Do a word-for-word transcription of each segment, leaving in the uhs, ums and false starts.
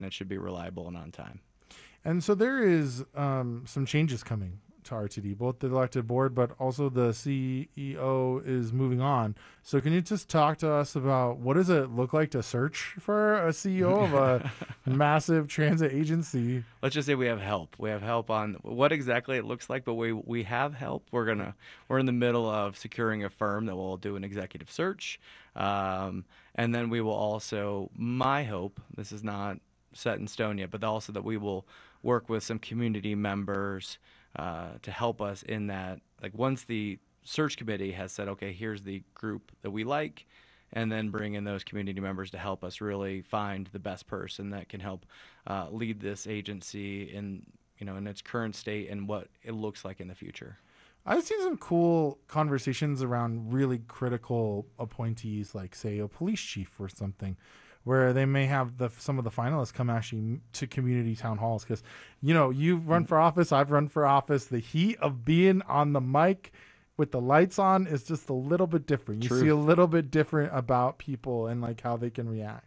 and it should be reliable and on time. And so there is um, some changes coming to R T D, both the elected board, but also the C E O is moving on. So can you just talk to us about what does it look like to search for a C E O of a massive transit agency? Let's just say we have help. We have help on what exactly it looks like, but we we have help. We're gonna we're in the middle of securing a firm that will do an executive search, um, and then we will also. My hope, this is not set in stone yet, but also that we will work with some community members uh, to help us in that. Like once the search committee has said, okay, here's the group that we like, and then bring in those community members to help us really find the best person that can help uh, lead this agency in, you know, in its current state and what it looks like in the future. I've seen some cool conversations around really critical appointees, like say a police chief or something, where they may have the some of the finalists come actually to community town halls. Because, you know, you've run for office, I've run for office. The heat of being on the mic with the lights on is just a little bit different. You True. see a little bit different about people and like how they can react.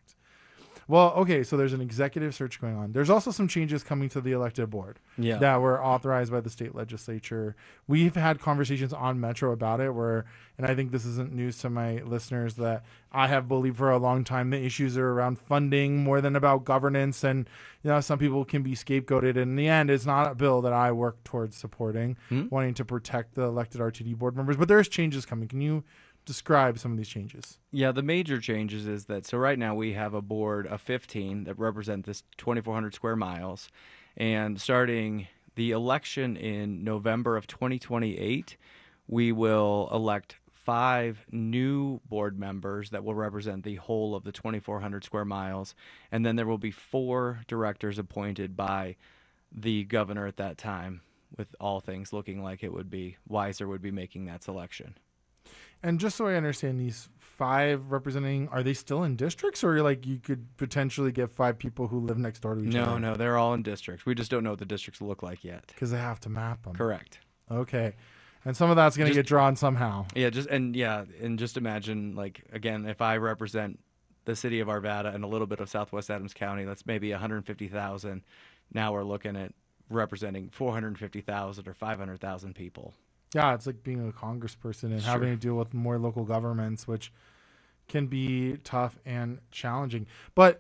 Well, okay, so there's an executive search going on. There's also some changes coming to the elected board Yeah. that were authorized by the state legislature. We've had conversations on Metro about it where, and I think this isn't news to my listeners, that I have believed for a long time the issues are around funding more than about governance. And, you know, some people can be scapegoated. In the end, it's not a bill that I work towards supporting, Hmm? wanting to protect the elected R T D board members. But there's changes coming. Can you describe some of these changes? Yeah, the major changes is that, so right now we have a board of fifteen that represent this twenty-four hundred square miles. And starting the election in November of twenty twenty-eight, we will elect five new board members that will represent the whole of the twenty-four hundred square miles. And then there will be four directors appointed by the governor at that time, with all things looking like it would be, Weiser would be making that selection. And just so I understand, these five representing, are they still in districts, or like you could potentially get five people who live next door to each No, other? no, they're all in districts. We just don't know what the districts look like yet. Because they have to map them. Correct. Okay. And some of that's going to Just- get drawn somehow. Yeah, just and yeah, and just imagine, like, again, if I represent the city of Arvada and a little bit of Southwest Adams County, that's maybe one hundred fifty thousand. Now we're looking at representing four hundred fifty thousand or five hundred thousand people. Yeah, it's like being a congressperson and Sure. having to deal with more local governments, which can be tough and challenging. But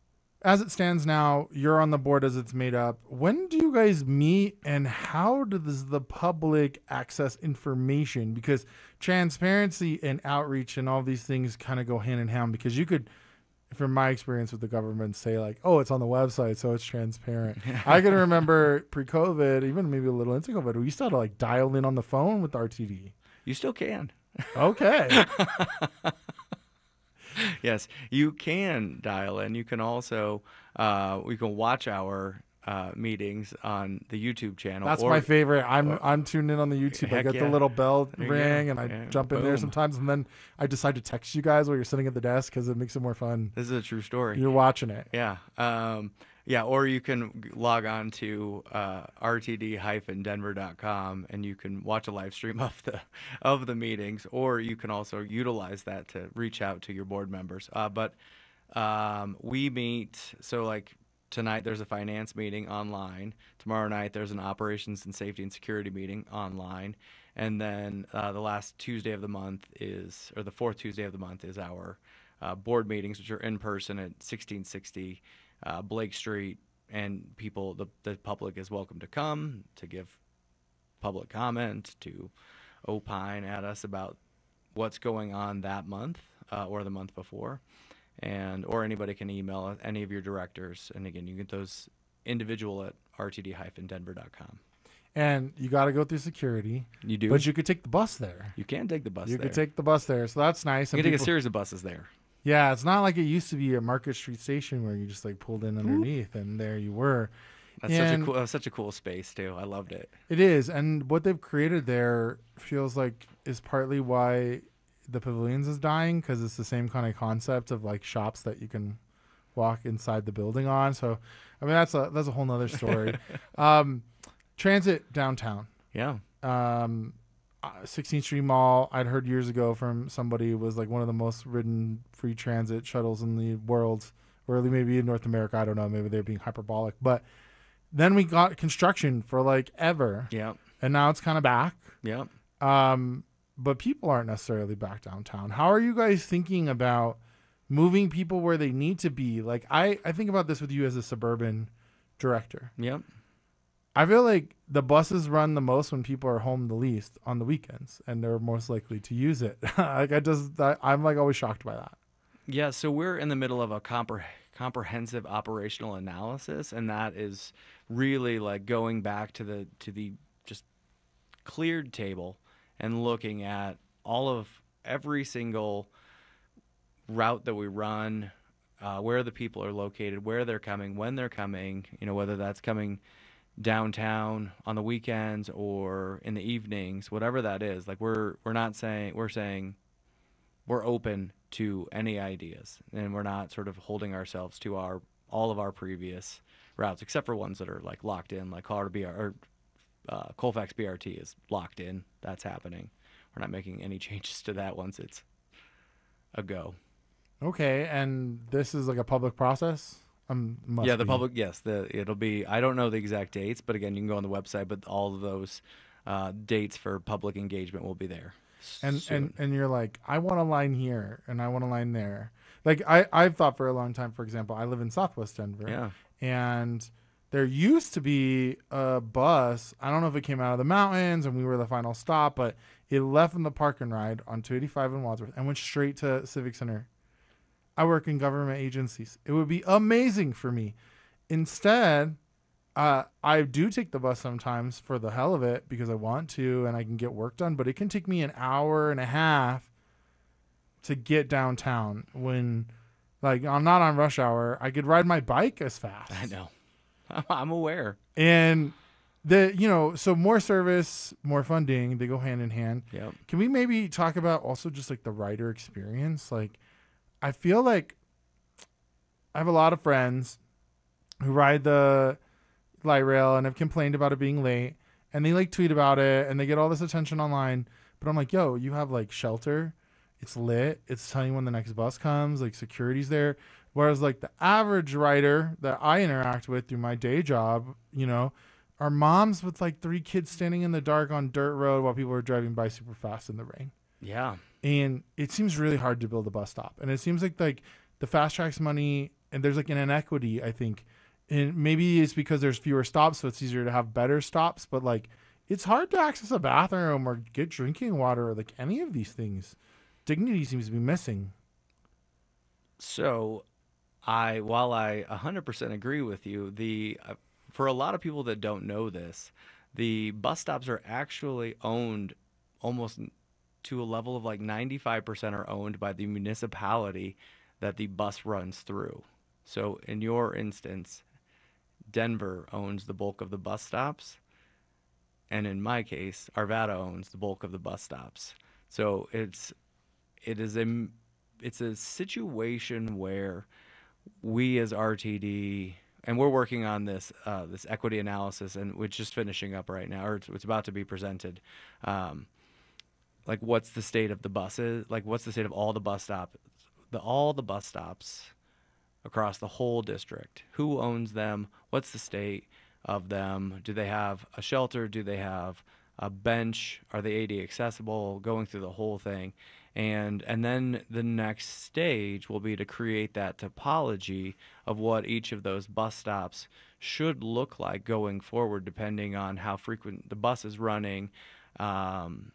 as it stands now, you're on the board as it's made up. When do you guys meet, and how does the public access information? Because transparency and outreach and all these things kind of go hand in hand, because you could, from my experience with the government, say like, oh, it's on the website, so it's transparent. I can remember pre-COVID, even maybe a little into COVID, we used to have to like dial in on the phone with R T D. You still can. Okay. Yes, you can dial in. You can also, uh, we can watch our uh, meetings on the YouTube channel. That's or, my favorite. I'm or- I'm tuned in on the YouTube. I Heck get yeah. the little bell There you ring go. and I Yeah, jump in there boom. sometimes, and then I decide to text you guys while you're sitting at the desk because it makes it more fun. This is a true story. You're watching it. Yeah. Um, yeah. Or you can g- log on to uh, r t d dash denver dot com and you can watch a live stream of the of the meetings, or you can also utilize that to reach out to your board members. Uh, but um, we meet, so like tonight there's a finance meeting online. Tomorrow night there's an operations and safety and security meeting online. And then uh, the last Tuesday of the month is, or the fourth Tuesday of the month is our uh, board meetings, which are in person at sixteen sixty uh, Blake Street. And people, the, the public is welcome to come to give public comment, to opine at us about what's going on that month uh, or the month before. And or anybody can email any of your directors. And again, you get those individual at r t d dash denver dot com. And you got to go through security, You do. but you could take the bus there. You can take the bus You there. could take the bus there, so that's nice. you And can take a people- series of buses there. Yeah, it's not like it used to be a Market Street station where you just like pulled in underneath and there you were. That's such a And- cool, that's such a cool space too. I loved it. It is, and what they've created there feels like is partly why the Pavilions is dying, because it's the same kind of concept of like shops that you can walk inside the building on. So, I mean, that's a that's a whole nother story. um, transit downtown, Yeah. um, uh, sixteenth Street Mall. I'd heard years ago from somebody, it was like one of the most ridden free transit shuttles in the world, or maybe in North America. I don't know. Maybe they're being hyperbolic. But then we got construction for like ever. Yeah. And now it's kind of back. Yeah. Um, but people aren't necessarily back downtown. How are you guys thinking about moving people where they need to be? Like, I, I think about this with you as a suburban director. Yep. I feel like the buses run the most when people are home the least on the weekends, and they're most likely to use it. Like I just, I, I'm like always shocked by that. Yeah. So we're in the middle of a compre- comprehensive operational analysis, and that is really like going back to the to the just cleared table and looking at all of every single route that we run, uh, where the people are located, where they're coming, when they're coming, you know, whether that's coming downtown on the weekends or in the evenings, whatever that is. Like we're we're not saying we're saying we're open to any ideas, and we're not sort of holding ourselves to our all of our previous routes, except for ones that are like locked in, like Colorado B R or uh, Colfax B R T is locked in. That's happening. We're not making any changes to that once it's a go. Okay, and this is like a public process. Um, must yeah, the be. public. Yes, the it'll be. I don't know the exact dates, but again, you can go on the website. But all of those uh, dates for public engagement will be there. And soon. and and you're like, I want a line here, and I want a line there. Like I I've thought for a long time. For example, I live in Southwest Denver. Yeah. And there used to be a bus. I don't know if it came out of the mountains and we were the final stop, but it left from the park and ride on two eighty-five in Wadsworth and went straight to Civic Center. I work in government agencies. It would be amazing for me. Instead, uh, I do take the bus sometimes for the hell of it because I want to and I can get work done, but it can take me an hour and a half to get downtown when, like, I'm not on rush hour. I could ride my bike as fast. I know. I'm aware. And the, you know, so more service, more funding, they go hand in hand. Yep. Can we maybe talk about also just like the rider experience? Like, I feel like I have a lot of friends who ride the light rail and have complained about it being late, and they like tweet about it and they get all this attention online. But I'm like, yo, you have like shelter. It's lit. It's telling you when the next bus comes. Like security's there. Whereas like the average rider that I interact with through my day job, you know, are moms with like three kids standing in the dark on dirt road while people are driving by super fast in the rain. Yeah. And it seems really hard to build a bus stop. And it seems like like the fast tracks money, and there's like an inequity, I think. And maybe it's because there's fewer stops, so it's easier to have better stops. But like, it's hard to access a bathroom or get drinking water or like any of these things. Dignity seems to be missing. So, I while I one hundred percent agree with you, the uh, for a lot of people that don't know this, the bus stops are actually owned almost to a level of like ninety-five percent are owned by the municipality that the bus runs through. So, in your instance, Denver owns the bulk of the bus stops, and in my case, Arvada owns the bulk of the bus stops. So, it's it is a it's a situation where we as R T D, and we're working on this uh, this equity analysis, and we're just finishing up right now, or it's, it's about to be presented. Um, like, what's the state of the buses? Like, what's the state of all the bus stops? The all the bus stops across the whole district. Who owns them? What's the state of them? Do they have a shelter? Do they have a bench? Are they A D A accessible? Going through the whole thing. And and then the next stage will be to create that topology of what each of those bus stops should look like going forward, depending on how frequent the bus is running. Um,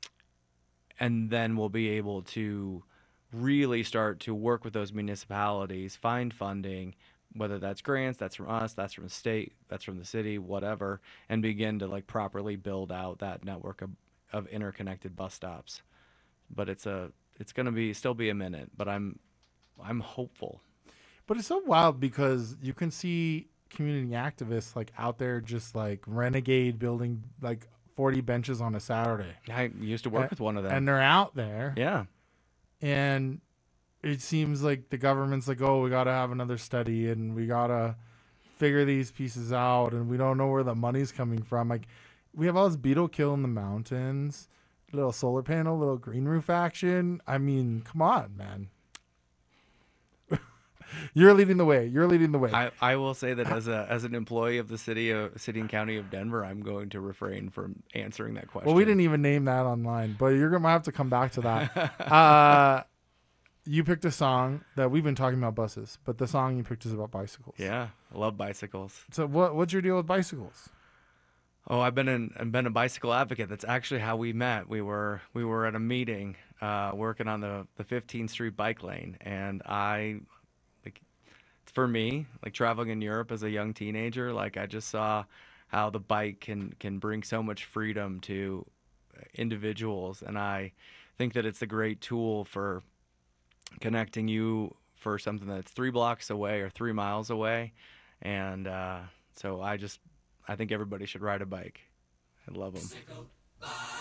and then we'll be able to really start to work with those municipalities, find funding, whether that's grants, that's from us, that's from the state, that's from the city, whatever, and begin to like properly build out that network of, of interconnected bus stops. But it's a it's going to be still be a minute, but I'm I'm hopeful. But it's so wild because you can see community activists like out there just like renegade building like forty benches on a Saturday. I used to work and, with one of them. And they're out there. Yeah. And it seems like the government's like, oh, we got to have another study and we got to figure these pieces out, and we don't know where the money's coming from. Like, we have all this beetle kill in the mountains, little solar panel, little green roof action. I mean, come on, man. You're leading the way. You're leading the way. I, I will say that as a as an employee of the city of city and county of Denver, I'm going to refrain from answering that question. Well, we didn't even name that online, but you're gonna have to come back to that. uh, you picked a song that we've been talking about buses, but the song you picked is about bicycles. Yeah, I love bicycles. So what what's your deal with bicycles? Oh, I've been an I've been a bicycle advocate. That's actually how we met. We were we were at a meeting, uh, working on the the fifteenth Street bike lane, and I, like, for me, like traveling in Europe as a young teenager, like I just saw how the bike can can bring so much freedom to individuals, and I think that it's a great tool for connecting you for something that's three blocks away or three miles away, and uh, so I just I think everybody should ride a bike. I love them.